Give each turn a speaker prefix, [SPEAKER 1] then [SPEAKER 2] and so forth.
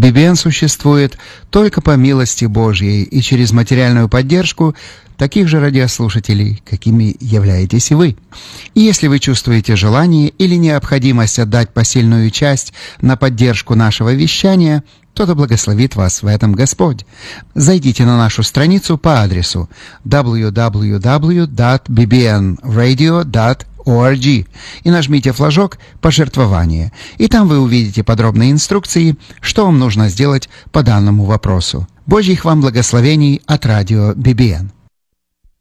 [SPEAKER 1] BBN существует только по милости Божьей и через материальную поддержку таких же радиослушателей, какими являетесь и вы. И если вы чувствуете желание или необходимость отдать посильную часть на поддержку нашего вещания, то да благословит вас в этом Господь. Зайдите на нашу страницу по адресу www.bbnradio.org и нажмите флажок «Пожертвование». И там вы увидите подробные инструкции, что вам нужно сделать по данному вопросу. Божьих вам благословений от радио BBN.